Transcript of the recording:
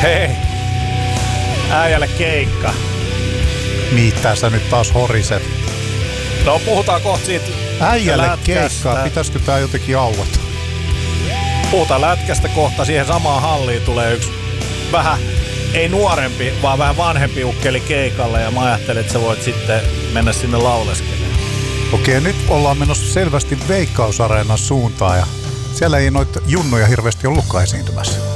Hei, äijälle keikka. Mitä sä nyt taas horiset? No puhutaan kohta siitä Äijälle lätkästä. keikkaa, pitäisikö tää jotenkin aueta? Puhutaan lätkästä kohta. Siihen samaan halliin tulee yksi vähän, ei nuorempi, vaan vähän vanhempi ukkeli keikalle. Ja mä ajattelin, että sä voit sitten mennä sinne lauleskelemaan. Okei, nyt ollaan menossa selvästi Veikkausareenan suuntaan ja siellä ei noita junnuja hirveästi ollutkaan esiintymässä.